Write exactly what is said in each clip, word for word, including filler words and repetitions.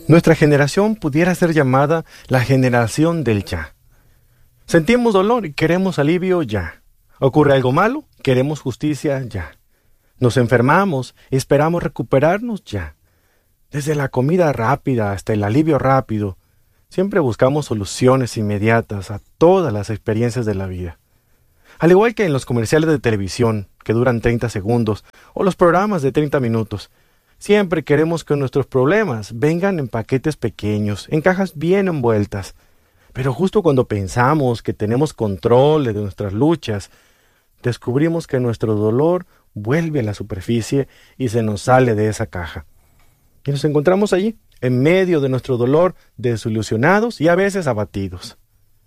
Nuestra generación pudiera ser llamada la generación del ya. Sentimos dolor y queremos alivio ya. Ocurre algo malo, queremos justicia ya. Nos enfermamos y esperamos recuperarnos ya. Desde la comida rápida hasta el alivio rápido, siempre buscamos soluciones inmediatas a todas las experiencias de la vida. Al igual que en los comerciales de televisión, que duran treinta segundos, o los programas de treinta minutos, siempre queremos que nuestros problemas vengan en paquetes pequeños, en cajas bien envueltas. Pero justo cuando pensamos que tenemos control de nuestras luchas, descubrimos que nuestro dolor vuelve a la superficie y se nos sale de esa caja. Y nos encontramos allí, en medio de nuestro dolor, desilusionados y a veces abatidos.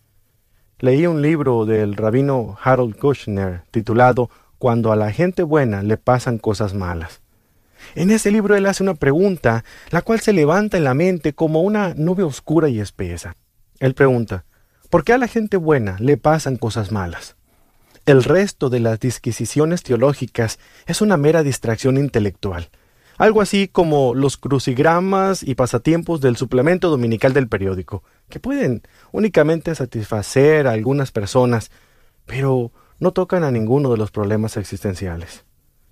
Leí un libro del rabino Harold Kushner titulado Cuando a la gente buena le pasan cosas malas. En ese libro él hace una pregunta, la cual se levanta en la mente como una nube oscura y espesa. Él pregunta, ¿por qué a la gente buena le pasan cosas malas? El resto de las disquisiciones teológicas es una mera distracción intelectual. Algo así como los crucigramas y pasatiempos del suplemento dominical del periódico, que pueden únicamente satisfacer a algunas personas, pero no tocan a ninguno de los problemas existenciales.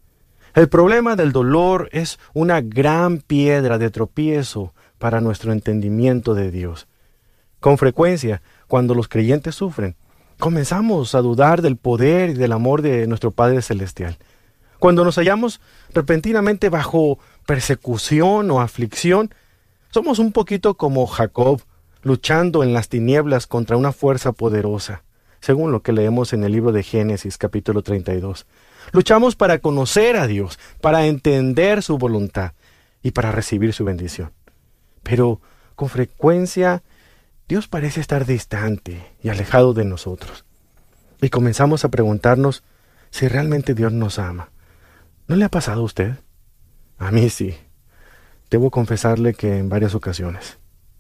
El problema del dolor es una gran piedra de tropiezo para nuestro entendimiento de Dios. Con frecuencia, cuando los creyentes sufren, comenzamos a dudar del poder y del amor de nuestro Padre Celestial. Cuando nos hallamos repentinamente bajo persecución o aflicción, somos un poquito como Jacob, luchando en las tinieblas contra una fuerza poderosa, según lo que leemos en el libro de Génesis, capítulo treinta y dos. Luchamos para conocer a Dios, para entender su voluntad y para recibir su bendición. Pero con frecuencia Dios parece estar distante y alejado de nosotros. Y comenzamos a preguntarnos si realmente Dios nos ama. ¿No le ha pasado a usted? A mí sí. Debo confesarle que en varias ocasiones.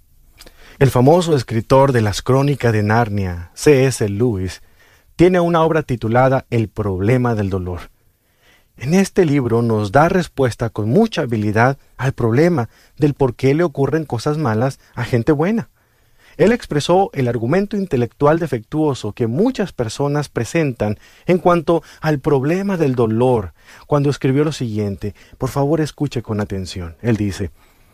El famoso escritor de las Crónicas de Narnia, C S Lewis, tiene una obra titulada El problema del dolor. En este libro nos da respuesta con mucha habilidad al problema del por qué le ocurren cosas malas a gente buena. Él expresó el argumento intelectual defectuoso que muchas personas presentan en cuanto al problema del dolor, cuando escribió lo siguiente. Por favor, escuche con atención. Él dice,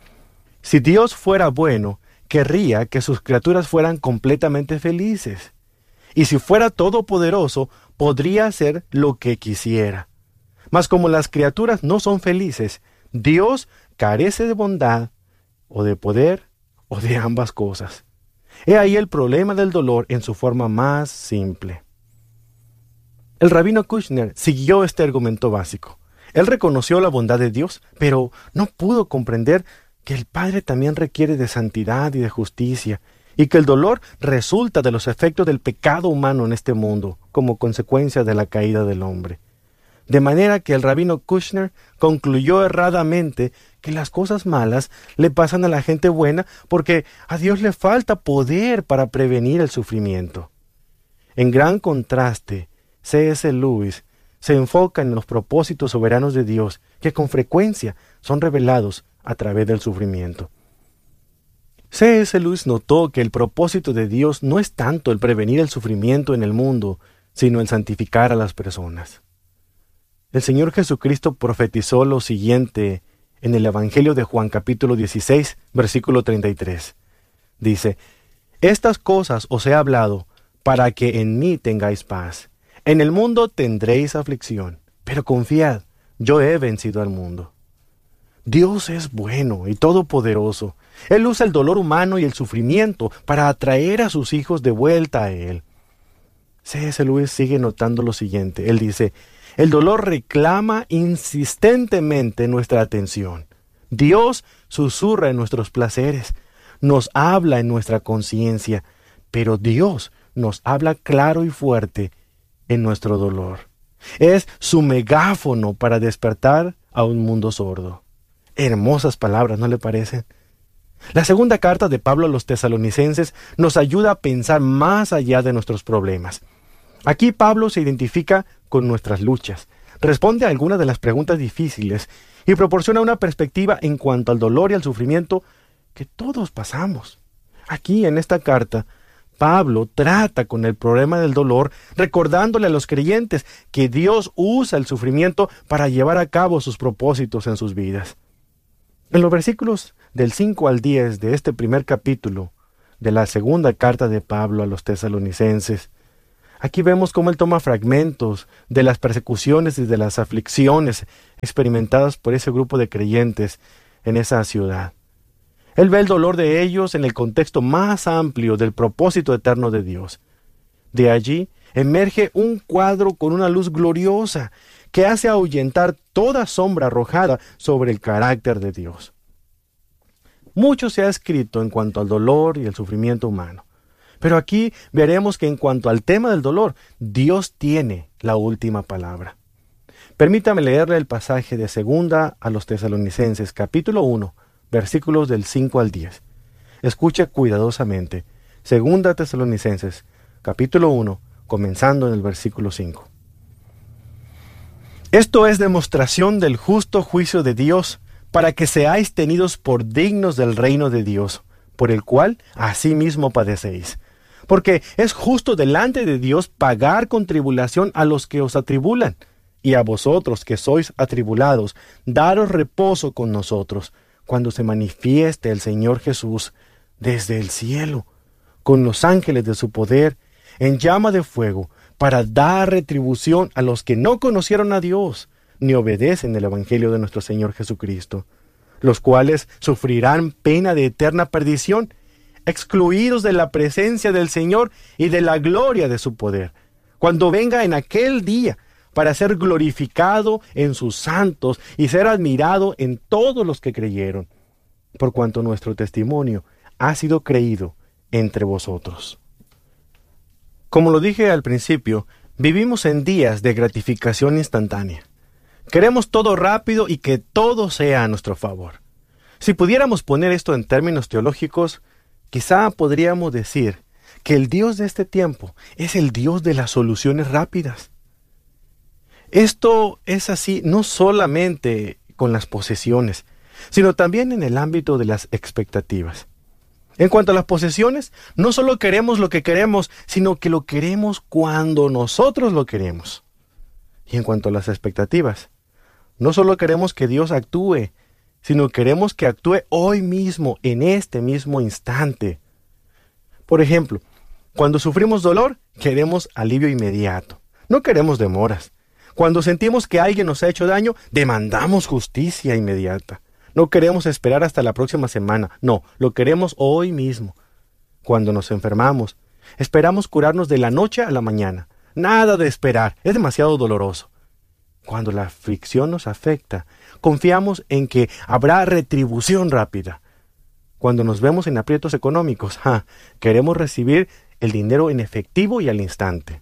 si Dios fuera bueno, querría que sus criaturas fueran completamente felices. Y si fuera todopoderoso, podría hacer lo que quisiera. Mas como las criaturas no son felices, Dios carece de bondad, o de poder, o de ambas cosas. He ahí el problema del dolor en su forma más simple. El rabino Kushner siguió este argumento básico. Él reconoció la bondad de Dios, pero no pudo comprender que el Padre también requiere de santidad y de justicia, y que el dolor resulta de los efectos del pecado humano en este mundo, como consecuencia de la caída del hombre. De manera que el rabino Kushner concluyó erradamente que las cosas malas le pasan a la gente buena porque a Dios le falta poder para prevenir el sufrimiento. En gran contraste, C S Lewis se enfoca en los propósitos soberanos de Dios que con frecuencia son revelados a través del sufrimiento. C S Lewis notó que el propósito de Dios no es tanto el prevenir el sufrimiento en el mundo, sino el santificar a las personas. El Señor Jesucristo profetizó lo siguiente en el Evangelio de Juan capítulo dieciséis, versículo treinta y tres. Dice, estas cosas os he hablado para que en mí tengáis paz. En el mundo tendréis aflicción, pero confiad, yo he vencido al mundo. Dios es bueno y todopoderoso. Él usa el dolor humano y el sufrimiento para atraer a sus hijos de vuelta a Él. C S Lewis sigue notando lo siguiente. Él dice, el dolor reclama insistentemente nuestra atención. Dios susurra en nuestros placeres, nos habla en nuestra conciencia, pero Dios nos habla claro y fuerte en nuestro dolor. Es su megáfono para despertar a un mundo sordo. Hermosas palabras, ¿no le parecen? La segunda carta de Pablo a los tesalonicenses nos ayuda a pensar más allá de nuestros problemas. Aquí Pablo se identifica con nuestras luchas, responde a algunas de las preguntas difíciles y proporciona una perspectiva en cuanto al dolor y al sufrimiento que todos pasamos. Aquí en esta carta, Pablo trata con el problema del dolor, recordándole a los creyentes que Dios usa el sufrimiento para llevar a cabo sus propósitos en sus vidas. En los versículos del cinco al diez de este primer capítulo de la segunda carta de Pablo a los tesalonicenses, aquí vemos cómo él toma fragmentos de las persecuciones y de las aflicciones experimentadas por ese grupo de creyentes en esa ciudad. Él ve el dolor de ellos en el contexto más amplio del propósito eterno de Dios. De allí emerge un cuadro con una luz gloriosa que hace ahuyentar toda sombra arrojada sobre el carácter de Dios. Mucho se ha escrito en cuanto al dolor y el sufrimiento humano, pero aquí veremos que en cuanto al tema del dolor, Dios tiene la última palabra. Permítame leerle el pasaje de Segunda a los Tesalonicenses, capítulo uno, versículos del cinco al diez. Escucha cuidadosamente. Segunda Tesalonicenses, capítulo uno, comenzando en el versículo cinco. Esto es demostración del justo juicio de Dios, para que seáis tenidos por dignos del reino de Dios, por el cual asimismo padecéis. Porque es justo delante de Dios pagar con tribulación a los que os atribulan, y a vosotros que sois atribulados, daros reposo con nosotros, cuando se manifieste el Señor Jesús desde el cielo, con los ángeles de su poder, en llama de fuego, para dar retribución a los que no conocieron a Dios, ni obedecen el Evangelio de nuestro Señor Jesucristo, los cuales sufrirán pena de eterna perdición, excluidos de la presencia del Señor y de la gloria de su poder, cuando venga en aquel día, para ser glorificado en sus santos y ser admirado en todos los que creyeron, por cuanto nuestro testimonio ha sido creído entre vosotros. Como lo dije al principio, vivimos en días de gratificación instantánea. Queremos todo rápido y que todo sea a nuestro favor. Si pudiéramos poner esto en términos teológicos, quizá podríamos decir que el Dios de este tiempo es el Dios de las soluciones rápidas. Esto es así no solamente con las posesiones, sino también en el ámbito de las expectativas. En cuanto a las posesiones, no solo queremos lo que queremos, sino que lo queremos cuando nosotros lo queremos. Y en cuanto a las expectativas, no solo queremos que Dios actúe, sino queremos que actúe hoy mismo, en este mismo instante. Por ejemplo, cuando sufrimos dolor, queremos alivio inmediato. No queremos demoras. Cuando sentimos que alguien nos ha hecho daño, demandamos justicia inmediata. No queremos esperar hasta la próxima semana. No, lo queremos hoy mismo. Cuando nos enfermamos, esperamos curarnos de la noche a la mañana. Nada de esperar, es demasiado doloroso. Cuando la aflicción nos afecta, confiamos en que habrá retribución rápida. Cuando nos vemos en aprietos económicos, ja, queremos recibir el dinero en efectivo y al instante.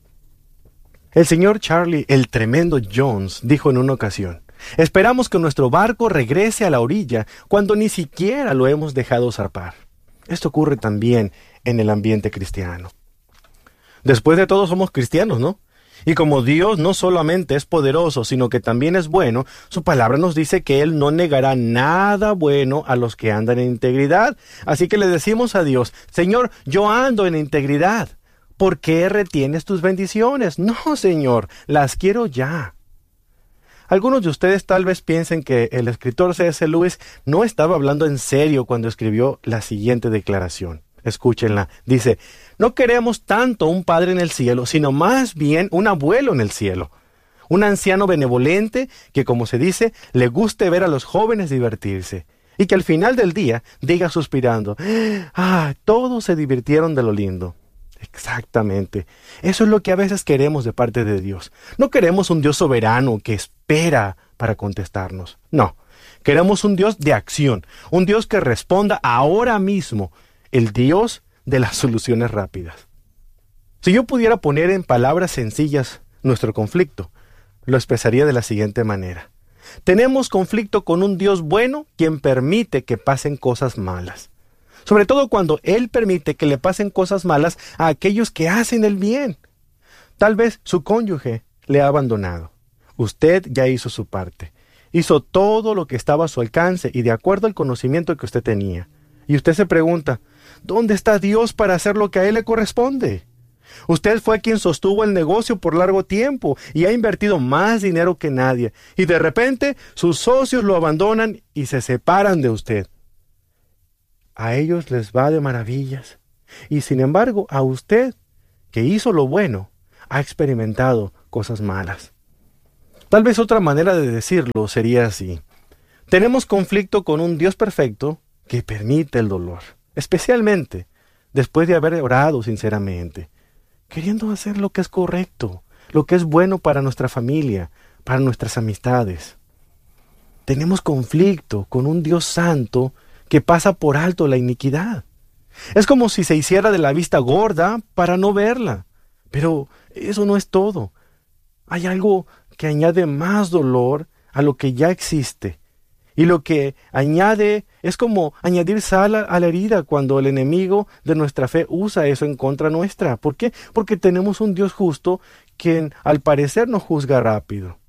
El señor Charlie, el tremendo Jones, dijo en una ocasión: esperamos que nuestro barco regrese a la orilla cuando ni siquiera lo hemos dejado zarpar. Esto ocurre también en el ambiente cristiano. Después de todo somos cristianos, ¿no? Y como Dios no solamente es poderoso, sino que también es bueno, su palabra nos dice que Él no negará nada bueno a los que andan en integridad. Así que le decimos a Dios: Señor, yo ando en integridad. ¿Por qué retienes tus bendiciones? No, Señor, las quiero ya. Algunos de ustedes tal vez piensen que el escritor C S Lewis no estaba hablando en serio cuando escribió la siguiente declaración. Escúchenla. Dice: no queremos tanto un padre en el cielo, sino más bien un abuelo en el cielo. Un anciano benevolente que, como se dice, le guste ver a los jóvenes divertirse. Y que al final del día diga suspirando: ah, todos se divirtieron de lo lindo. Exactamente. Eso es lo que a veces queremos de parte de Dios. No queremos un Dios soberano que espera para contestarnos. No. Queremos un Dios de acción. Un Dios que responda ahora mismo. El Dios de las soluciones rápidas. Si yo pudiera poner en palabras sencillas nuestro conflicto, lo expresaría de la siguiente manera. Tenemos conflicto con un Dios bueno quien permite que pasen cosas malas. Sobre todo cuando Él permite que le pasen cosas malas a aquellos que hacen el bien. Tal vez su cónyuge le ha abandonado. Usted ya hizo su parte. Hizo todo lo que estaba a su alcance y de acuerdo al conocimiento que usted tenía. Y usted se pregunta, ¿dónde está Dios para hacer lo que a Él le corresponde? Usted fue quien sostuvo el negocio por largo tiempo y ha invertido más dinero que nadie. Y de repente sus socios lo abandonan y se separan de usted. A ellos les va de maravillas. Y sin embargo, a usted, que hizo lo bueno, ha experimentado cosas malas. Tal vez otra manera de decirlo sería así. Tenemos conflicto con un Dios perfecto que permite el dolor, especialmente después de haber orado sinceramente, queriendo hacer lo que es correcto, lo que es bueno para nuestra familia, para nuestras amistades. Tenemos conflicto con un Dios santo que pasa por alto la iniquidad. Es como si se hiciera de la vista gorda para no verla. Pero eso no es todo. Hay algo que añade más dolor a lo que ya existe. Y lo que añade es como añadir sal a la herida cuando el enemigo de nuestra fe usa eso en contra nuestra. ¿Por qué? Porque tenemos un Dios justo quien al parecer nos juzga rápido.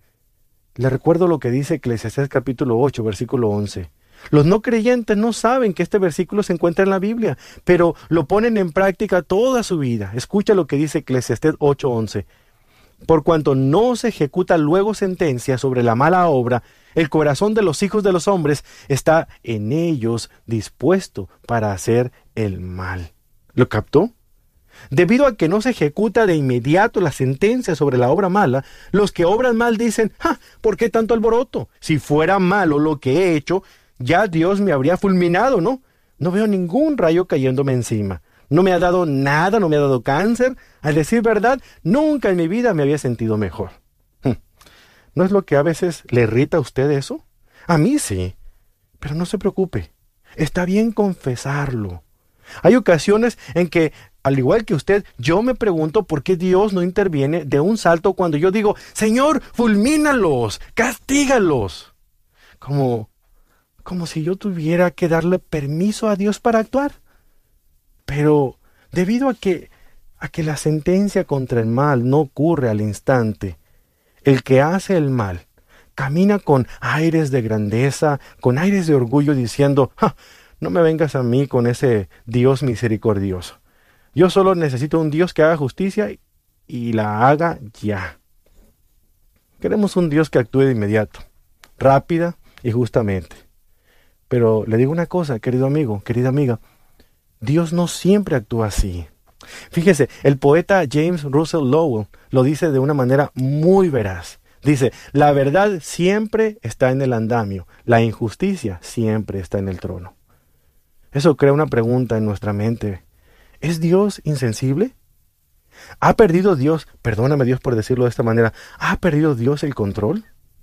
Le recuerdo lo que dice Eclesiastés capítulo ocho, versículo once. Los no creyentes no saben que este versículo se encuentra en la Biblia, pero lo ponen en práctica toda su vida. Escucha lo que dice Eclesiastés ocho once. Por cuanto no se ejecuta luego sentencia sobre la mala obra, el corazón de los hijos de los hombres está en ellos dispuesto para hacer el mal. ¿Lo captó? Debido a que no se ejecuta de inmediato la sentencia sobre la obra mala, los que obran mal dicen, ¡ja! ¿Por qué tanto alboroto? Si fuera malo lo que he hecho, ya Dios me habría fulminado, ¿no? No veo ningún rayo cayéndome encima. No me ha dado nada, no me ha dado cáncer. Al decir verdad, nunca en mi vida me había sentido mejor. ¿No es lo que a veces le irrita a usted eso? A mí sí. Pero no se preocupe. Está bien confesarlo. Hay ocasiones en que, al igual que usted, yo me pregunto por qué Dios no interviene de un salto cuando yo digo, Señor, fulmínalos, castígalos. Como, como si yo tuviera que darle permiso a Dios para actuar. Pero debido a que, a que la sentencia contra el mal no ocurre al instante, el que hace el mal camina con aires de grandeza, con aires de orgullo diciendo, ¡ja! No me vengas a mí con ese Dios misericordioso. Yo solo necesito un Dios que haga justicia y la haga ya. Queremos un Dios que actúe de inmediato, rápida y justamente. Pero le digo una cosa, querido amigo, querida amiga, Dios no siempre actúa así. Fíjese, el poeta James Russell Lowell lo dice de una manera muy veraz. Dice, la verdad siempre está en el andamio, la injusticia siempre está en el trono. Eso crea una pregunta en nuestra mente. ¿Es Dios insensible? ¿Ha perdido Dios, perdóname Dios por decirlo de esta manera, ¿ha perdido Dios el control?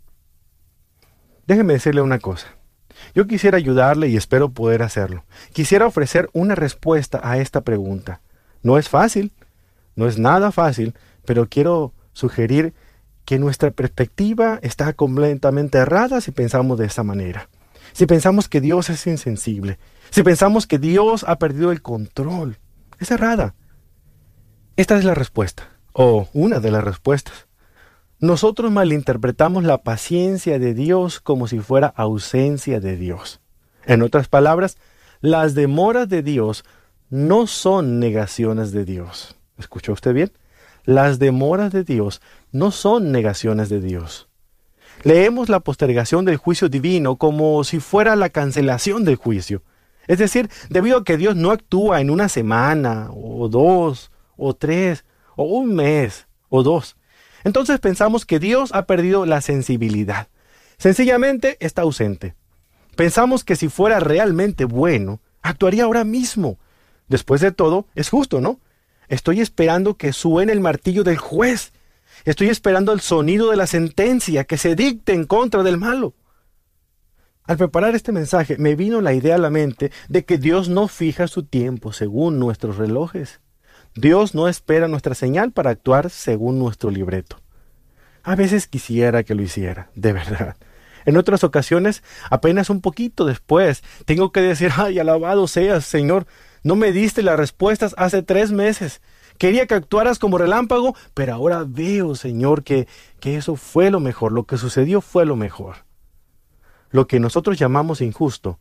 Déjeme decirle una cosa. Yo quisiera ayudarle y espero poder hacerlo. Quisiera ofrecer una respuesta a esta pregunta. No es fácil, no es nada fácil, pero quiero sugerir que nuestra perspectiva está completamente errada si pensamos de esa manera. Si pensamos que Dios es insensible, si pensamos que Dios ha perdido el control, es errada. Esta es la respuesta, o una de las respuestas. Nosotros malinterpretamos la paciencia de Dios como si fuera ausencia de Dios. En otras palabras, las demoras de Dios no son negaciones de Dios. ¿Escuchó usted bien? Las demoras de Dios no son negaciones de Dios. Leemos la postergación del juicio divino como si fuera la cancelación del juicio. Es decir, debido a que Dios no actúa en una semana, o dos, o tres, o un mes, o dos. Entonces pensamos que Dios ha perdido la sensibilidad. Sencillamente está ausente. Pensamos que si fuera realmente bueno, actuaría ahora mismo. Después de todo, es justo, ¿no? Estoy esperando que suene el martillo del juez. Estoy esperando el sonido de la sentencia que se dicte en contra del malo. Al preparar este mensaje, me vino la idea a la mente de que Dios no fija su tiempo según nuestros relojes. Dios no espera nuestra señal para actuar según nuestro libreto. A veces quisiera que lo hiciera, de verdad. En otras ocasiones, apenas un poquito después, tengo que decir, ¡ay, alabado seas, Señor! No me diste las respuestas hace tres meses. Quería que actuaras como relámpago, pero ahora veo, Señor, que, que eso fue lo mejor, lo que sucedió fue lo mejor. Lo que nosotros llamamos injusto,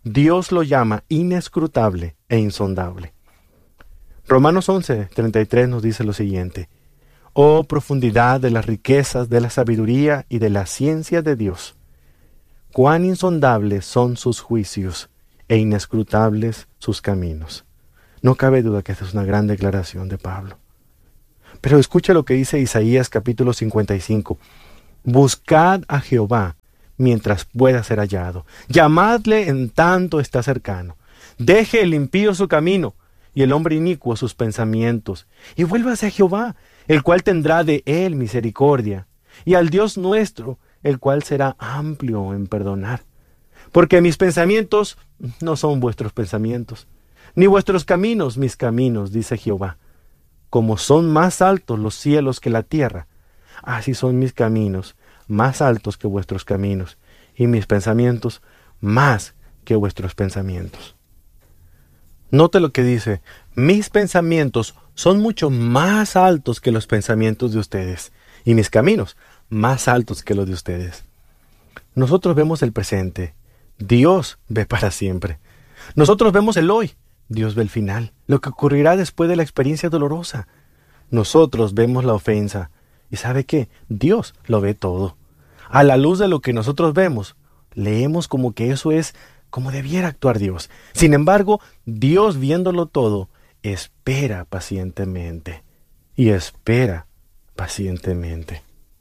Dios lo llama inescrutable e insondable. Romanos once, treinta y tres nos dice lo siguiente: Oh profundidad de las riquezas, de la sabiduría y de la ciencia de Dios. Cuán insondables son sus juicios e inescrutables sus caminos. No cabe duda que esta es una gran declaración de Pablo. Pero escucha lo que dice Isaías capítulo cincuenta y cinco. Buscad a Jehová mientras pueda ser hallado. Llamadle en tanto está cercano. Deje el impío su camino y el hombre inicuo sus pensamientos. Y vuélvase a Jehová, el cual tendrá de él misericordia, y al Dios nuestro, el cual será amplio en perdonar. Porque mis pensamientos no son vuestros pensamientos, ni vuestros caminos mis caminos, dice Jehová. Como son más altos los cielos que la tierra, así son mis caminos más altos que vuestros caminos, y mis pensamientos más que vuestros pensamientos. Note lo que dice: mis pensamientos son mucho más altos que los pensamientos de ustedes, y mis caminos más altos que los de ustedes. Nosotros vemos el presente, Dios ve para siempre. Nosotros vemos el hoy, Dios ve el final, lo que ocurrirá después de la experiencia dolorosa. Nosotros vemos la ofensa, y ¿sabe qué? Dios lo ve todo. A la luz de lo que nosotros vemos, leemos como que eso es como debiera actuar Dios. Sin embargo, Dios, viéndolo todo, espera pacientemente. Y espera pacientemente.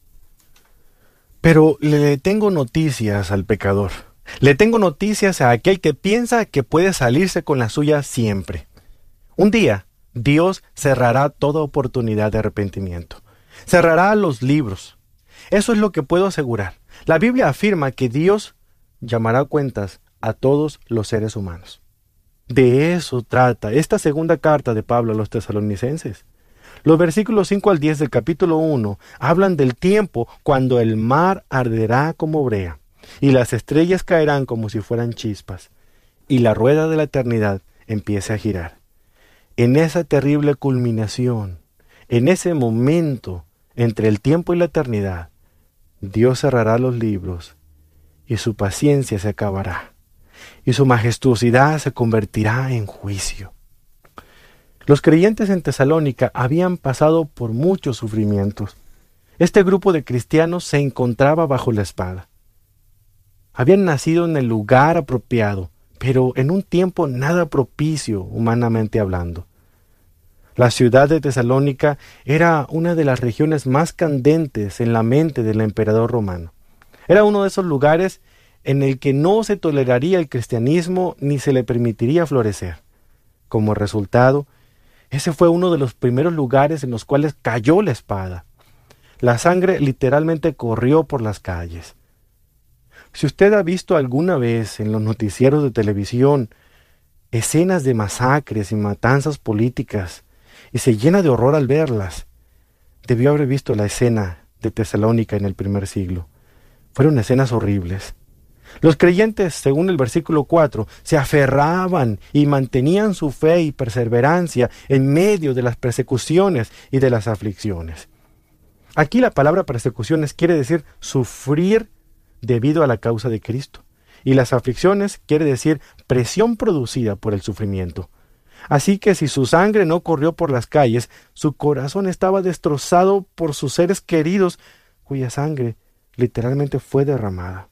Pero le tengo noticias al pecador. Le tengo noticias a aquel que piensa que puede salirse con la suya siempre. Un día, Dios cerrará toda oportunidad de arrepentimiento. Cerrará los libros. Eso es lo que puedo asegurar. La Biblia afirma que Dios llamará cuentas a todos los seres humanos. De eso trata esta segunda carta de Pablo a los tesalonicenses. Los versículos cinco al diez del capítulo uno hablan del tiempo cuando el mar arderá como brea, y las estrellas caerán como si fueran chispas, y la rueda de la eternidad empiece a girar. En esa terrible culminación, en ese momento entre el tiempo y la eternidad, Dios cerrará los libros, y su paciencia se acabará, y su majestuosidad se convertirá en juicio. Los creyentes en Tesalónica habían pasado por muchos sufrimientos. Este grupo de cristianos se encontraba bajo la espada. Habían nacido en el lugar apropiado, pero en un tiempo nada propicio humanamente hablando. La ciudad de Tesalónica era una de las regiones más candentes en la mente del emperador romano. Era uno de esos lugares en el que no se toleraría el cristianismo ni se le permitiría florecer. Como resultado, ese fue uno de los primeros lugares en los cuales cayó la espada. La sangre literalmente corrió por las calles. Si usted ha visto alguna vez en los noticieros de televisión escenas de masacres y matanzas políticas y se llena de horror al verlas, debió haber visto la escena de Tesalónica en el primer siglo. Fueron escenas horribles. Los creyentes, según el versículo cuatro, se aferraban y mantenían su fe y perseverancia en medio de las persecuciones y de las aflicciones. Aquí la palabra persecuciones quiere decir sufrir debido a la causa de Cristo, y las aflicciones quiere decir presión producida por el sufrimiento. Así que si su sangre no corrió por las calles, su corazón estaba destrozado por sus seres queridos, cuya sangre literalmente fue derramada.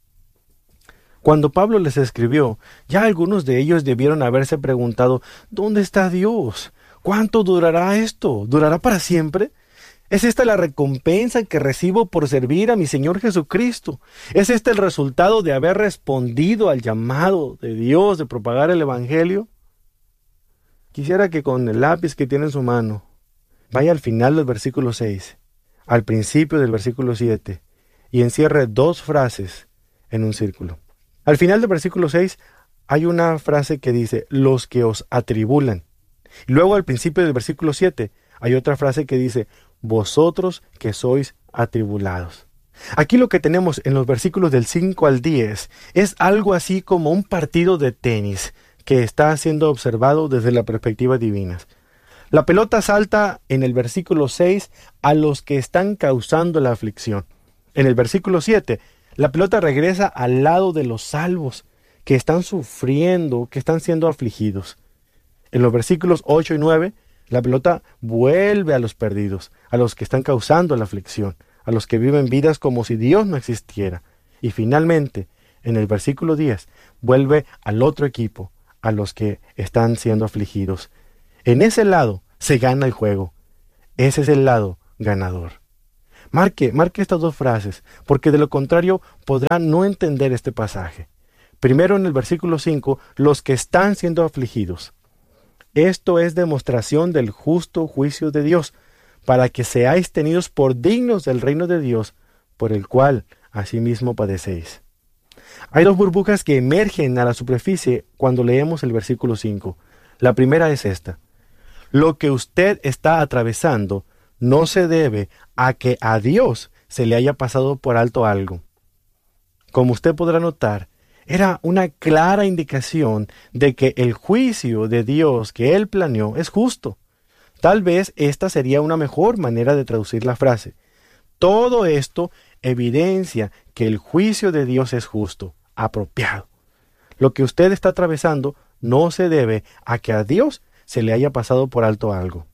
Cuando Pablo les escribió, ya algunos de ellos debieron haberse preguntado, ¿dónde está Dios? ¿Cuánto durará esto? ¿Durará para siempre? ¿Es esta la recompensa que recibo por servir a mi Señor Jesucristo? ¿Es este el resultado de haber respondido al llamado de Dios de propagar el Evangelio? Quisiera que con el lápiz que tiene en su mano, vaya al final del versículo seis, al principio del versículo siete, y encierre dos frases en un círculo. Al final del versículo seis hay una frase que dice, los que os atribulan. Y luego al principio del versículo siete hay otra frase que dice, vosotros que sois atribulados. Aquí lo que tenemos en los versículos del cinco al diez es algo así como un partido de tenis que está siendo observado desde la perspectiva divina. La pelota salta en el versículo seis a los que están causando la aflicción. En el versículo siete, la pelota regresa al lado de los salvos, que están sufriendo, que están siendo afligidos. En los versículos ocho y nueve, la pelota vuelve a los perdidos, a los que están causando la aflicción, a los que viven vidas como si Dios no existiera. Y finalmente, en el versículo diez, vuelve al otro equipo, a los que están siendo afligidos. En ese lado se gana el juego. Ese es el lado ganador. Marque, marque estas dos frases, porque de lo contrario podrá no entender este pasaje. Primero, en el versículo cinco, los que están siendo afligidos. Esto es demostración del justo juicio de Dios, para que seáis tenidos por dignos del reino de Dios, por el cual asimismo padecéis. Hay dos burbujas que emergen a la superficie cuando leemos el versículo cinco. La primera es esta: lo que usted está atravesando no se debe a que a Dios se le haya pasado por alto algo. Como usted podrá notar, era una clara indicación de que el juicio de Dios que Él planeó es justo. Tal vez esta sería una mejor manera de traducir la frase. Todo esto evidencia que el juicio de Dios es justo, apropiado. Lo que usted está atravesando no se debe a que a Dios se le haya pasado por alto algo.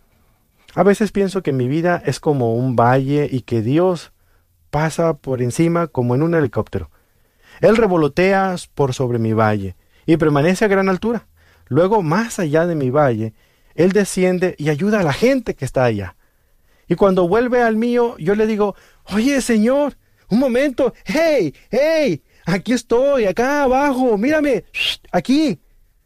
A veces pienso que mi vida es como un valle y que Dios pasa por encima como en un helicóptero. Él revolotea por sobre mi valle y permanece a gran altura. Luego, más allá de mi valle, Él desciende y ayuda a la gente que está allá. Y cuando vuelve al mío, yo le digo: oye, Señor, un momento, hey, hey, aquí estoy, acá abajo, mírame, aquí.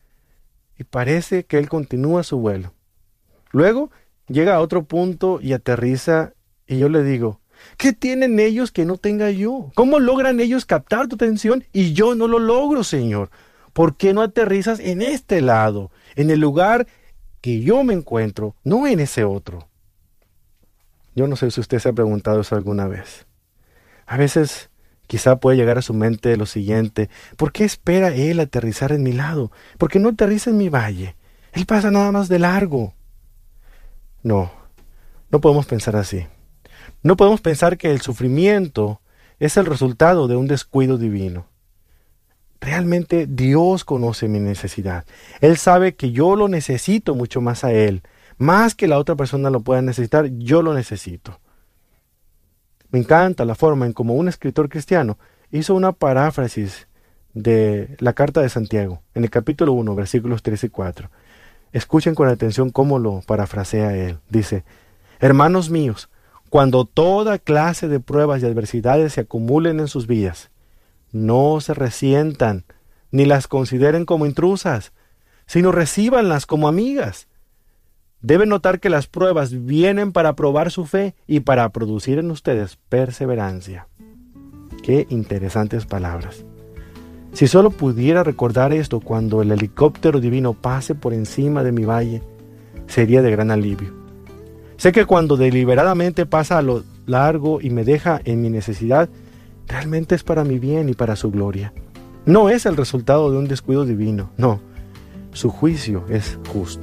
Y parece que Él continúa su vuelo. Luego llega a otro punto y aterriza, y yo le digo: ¿qué tienen ellos que no tenga yo? ¿Cómo logran ellos captar tu atención y yo no lo logro, Señor? ¿Por qué no aterrizas en este lado, en el lugar que yo me encuentro, no en ese otro? Yo no sé si usted se ha preguntado eso alguna vez. A veces quizá puede llegar a su mente lo siguiente: ¿por qué espera Él aterrizar en mi lado? ¿Por qué no aterriza en mi valle? Él pasa nada más de largo. No, no podemos pensar así. No podemos pensar que el sufrimiento es el resultado de un descuido divino. Realmente Dios conoce mi necesidad. Él sabe que yo lo necesito mucho más a Él. Más que la otra persona lo pueda necesitar, yo lo necesito. Me encanta la forma en cómo un escritor cristiano hizo una paráfrasis de la carta de Santiago, en el capítulo uno, versículos tres y cuatro. Escuchen con atención cómo lo parafrasea él. Dice: hermanos míos, cuando toda clase de pruebas y adversidades se acumulen en sus vidas, no se resientan ni las consideren como intrusas, sino recíbanlas como amigas. Deben notar que las pruebas vienen para probar su fe y para producir en ustedes perseverancia. Qué interesantes palabras. Si solo pudiera recordar esto cuando el helicóptero divino pase por encima de mi valle, sería de gran alivio. Sé que cuando deliberadamente pasa a lo largo y me deja en mi necesidad, realmente es para mi bien y para su gloria. No es el resultado de un descuido divino, no. Su juicio es justo.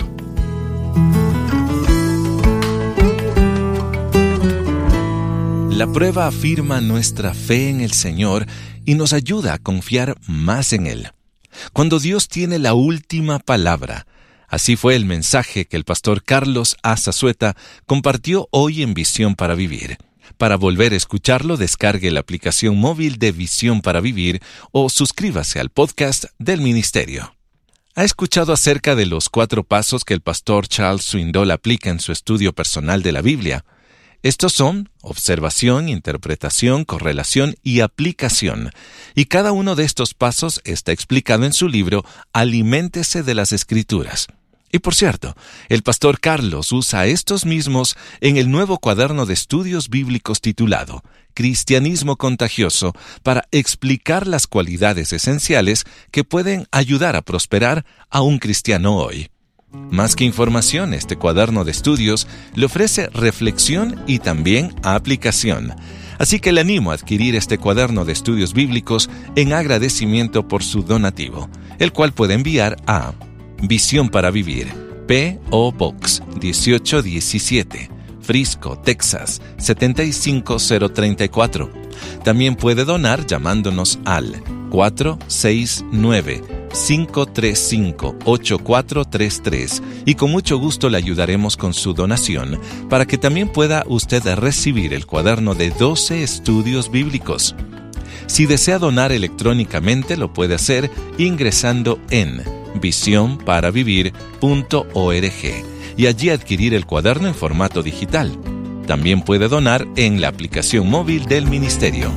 La prueba afirma nuestra fe en el Señor y nos ayuda a confiar más en Él. Cuando Dios tiene la última palabra, así fue el mensaje que el pastor Carlos A. Zazueta compartió hoy en Visión para Vivir. Para volver a escucharlo, descargue la aplicación móvil de Visión para Vivir o suscríbase al podcast del ministerio. ¿Ha escuchado acerca de los cuatro pasos que el pastor Charles Swindoll aplica en su estudio personal de la Biblia? Estos son observación, interpretación, correlación y aplicación. Y cada uno de estos pasos está explicado en su libro Aliméntese de las Escrituras. Y por cierto, el pastor Carlos usa estos mismos en el nuevo cuaderno de estudios bíblicos titulado Cristianismo Contagioso, para explicar las cualidades esenciales que pueden ayudar a prosperar a un cristiano hoy. Más que información, este cuaderno de estudios le ofrece reflexión y también aplicación. Así que le animo a adquirir este cuaderno de estudios bíblicos en agradecimiento por su donativo, el cual puede enviar a Visión para Vivir, P O Box dieciocho diecisiete, Frisco, Texas setenta y cinco cero treinta y cuatro. También puede donar llamándonos al cuatro seis nueve, cinco tres cinco, ocho cuatro tres tres y con mucho gusto le ayudaremos con su donación para que también pueda usted recibir el cuaderno de doce estudios bíblicos. Si desea donar electrónicamente, lo puede hacer ingresando en visión para vivir punto org y allí adquirir el cuaderno en formato digital. También puede donar en la aplicación móvil del ministerio.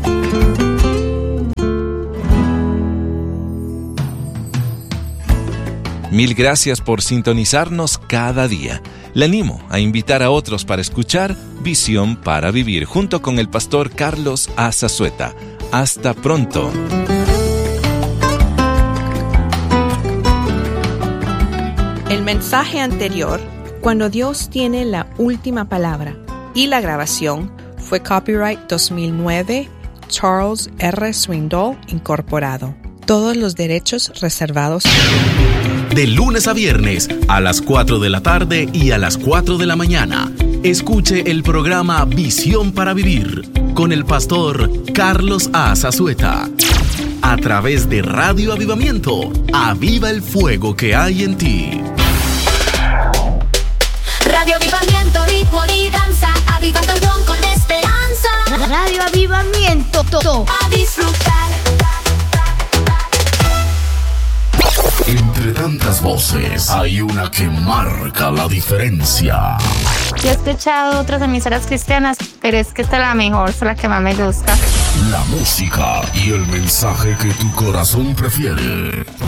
Mil gracias por sintonizarnos cada día. Le animo a invitar a otros para escuchar Visión para Vivir junto con el pastor Carlos A. Zazueta. Hasta pronto. El mensaje anterior, Cuando Dios tiene la última palabra, y la grabación fue copyright dos mil nueve, Charles R. Swindoll, Incorporado. Todos los derechos reservados. De lunes a viernes, a las cuatro de la tarde y a las cuatro de la mañana. Escuche el programa Visión para Vivir con el pastor Carlos A. Zazueta. A través de Radio Avivamiento, aviva el fuego que hay en ti. Radio Avivamiento, ritmo y danza, avivando el don con esperanza. Radio Avivamiento, todo a disfrutar. Entre tantas voces, hay una que marca la diferencia. Yo he escuchado otras emisoras cristianas, pero es que esta es la mejor, es la que más me gusta. La música y el mensaje que tu corazón prefiere.